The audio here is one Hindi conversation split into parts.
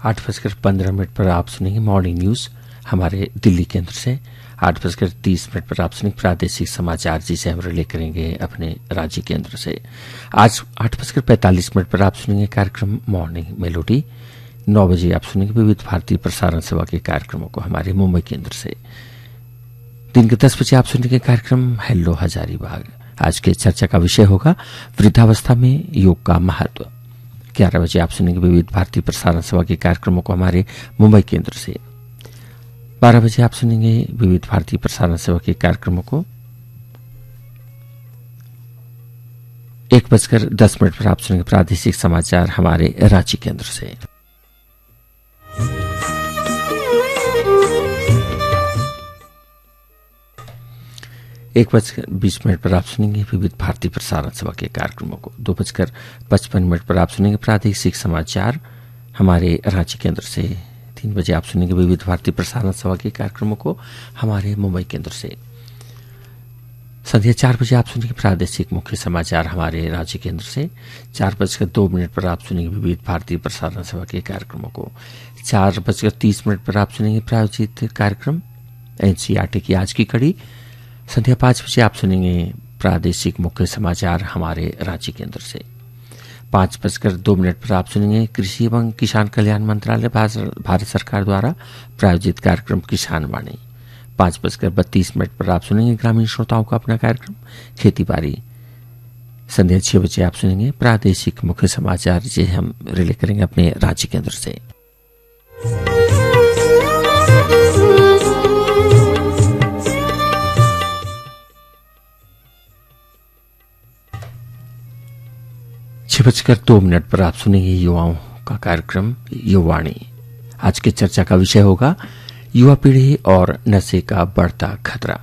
8:15 पर आप सुनेंगे मॉर्निंग न्यूज हमारे दिल्ली केंद्र से। 8:30 पर आप सुनेंगे प्रादेशिक समाचार जिसे हम रिले करेंगे अपने राज्य केंद्र से। आज 8:45 पर आप सुनेंगे कार्यक्रम मॉर्निंग मेलोडी। 9 बजे आप सुनेंगे विविध भारतीय प्रसारण सेवा के कार्यक्रमों को हमारे मुंबई केंद्र से। दिन के 10 बजे आप सुनेंगे कार्यक्रम हेलो हजारीबाग। आज के चर्चा का विषय होगा वृद्धावस्था में योग का महत्व। 11 बजे आप सुनेंगे विविध भारतीय प्रसारण सेवा के कार्यक्रमों को हमारे मुंबई केंद्र से। 12 बजे आप सुनेंगे विविध भारतीय प्रसारण सेवा के कार्यक्रमों को। 1:10 पर आप सुनेंगे प्रादेशिक समाचार हमारे रांची केंद्र से। 1:20 पर आप सुनेंगे विविध भारतीय प्रसारण सेवा के कार्यक्रमों को। 2:55 पर आप सुनेंगे प्रादेशिक समाचार हमारे रांची केंद्र से। 3 बजे आप सुनेंगे विविध भारतीय प्रसारण सेवा के कार्यक्रमों को हमारे मुंबई केंद्र से। संध्या 4 बजे आप सुनेंगे प्रादेशिक मुख्य समाचार हमारे राज्य केंद्र से। 4:02 पर आप सुनेंगे विविध भारतीय प्रसारण सेवा के कार्यक्रमों को। 4:30 पर आप सुनेंगे प्रायोजित कार्यक्रम एनसीईआरटी की आज की कड़ी। संध्या 5 बजे आप सुनेंगे प्रादेशिक मुख्य समाचार हमारे राज्य केंद्र से। 5:02 पर आप सुनेंगे कृषि एवं किसान कल्याण मंत्रालय भारत सरकार द्वारा प्रायोजित कार्यक्रम किसान वाणी। 5:32 पर आप सुनेंगे ग्रामीण श्रोताओं का अपना कार्यक्रम खेती बाड़ी। संध्या 6 बजे आप सुनेंगे प्रादेशिक मुख्य समाचार जिसे हम रिले करेंगे अपने राज्य केंद्र से। (6:02) पर आप सुनेंगे युवाओं का कार्यक्रम युवाणी। आज की चर्चा का विषय होगा युवा पीढ़ी और नशे का बढ़ता खतरा।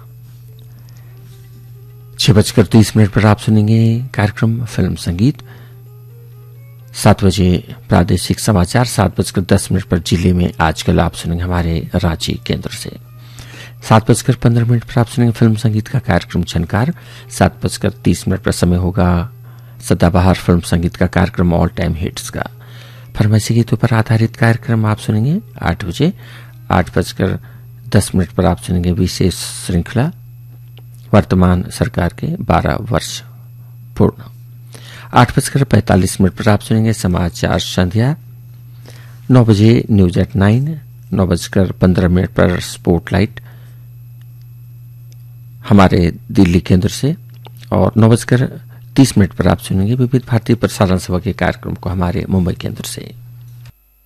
6:30 पर आप सुनेंगे कार्यक्रम फिल्म संगीत। 7 बजे प्रादेशिक समाचार। 7:10 पर जिले में आजकल आप सुनेंगे हमारे रांची केंद्र से। 7:15 पर आप सुनेंगे फिल्म संगीत का कार्यक्रम झनकार। 7:30 पर समय होगा सदाबहार फिल्म संगीत का कार्यक्रम ऑल टाइम हिट्स का। फरमाइशी गीतों पर आधारित कार्यक्रम आप सुनेंगे 8 बजे। 8:10 पर आप सुनेंगे विशेष श्रृंखला वर्तमान सरकार के 12 वर्ष पूर्ण। 8:45 पर आप सुनेंगे समाचार संध्या। 9 बजे न्यूज एट 9। 9:15 पर स्पॉटलाइट हमारे दिल्ली केंद्र से। और 9:30 पर आप सुनेंगे विविध भारतीय प्रसारण सेवा के कार्यक्रम को हमारे मुंबई केंद्र से।